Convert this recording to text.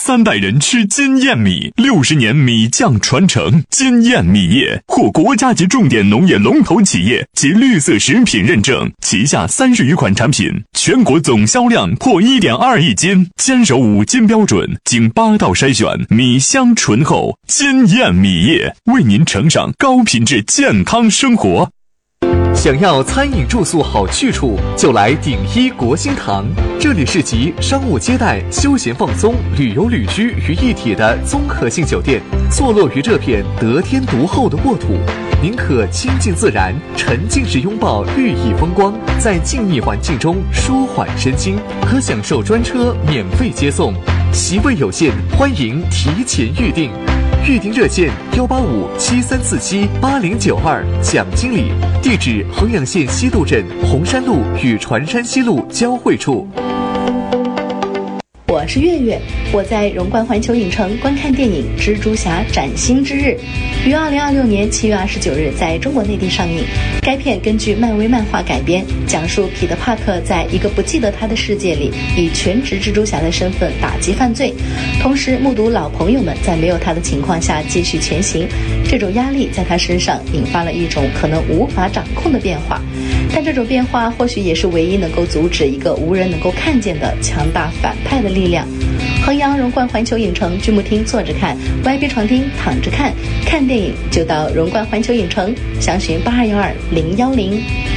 3代人吃金燕米，60年米酱传承。金燕米业获国家级重点农业龙头企业及绿色食品认证，旗下30余款产品，全国总销量破1.2亿斤，坚守5金标准，经8道筛选，米香醇厚。金燕米业为您呈上高品质健康生活。 想要餐饮住宿好去处，就来鼎一国兴堂。这里是集商务接待、休闲放松、旅游旅居于一体的综合性酒店，坐落于这片得天独厚的沃土。您可亲近自然，沉浸式拥抱绿意风光，在静谧环境中舒缓身心，可享受专车免费接送。席位有限，欢迎提前预订。预订热线18573478092，蒋经理，地址衡阳县西渡镇红山路与船山西路交汇处。 我是月月，我在荣冠环球影城观看电影《蜘蛛侠：崭新之日》，于2026年7月29日在中国内地上映。该片根据漫威漫画改编，讲述彼得·帕克在一个不记得他的世界里，以全职蜘蛛侠的身份打击犯罪，同时目睹老朋友们在没有他的情况下继续前行。这种压力在他身上引发了一种可能无法掌控的变化，但这种变化或许也是唯一能够阻止一个无人能够看见的强大反派的力量。衡阳荣冠环球影城剧目厅坐着看， VIP 床厅躺着看，看电影就到荣冠环球影城，详询8212-010。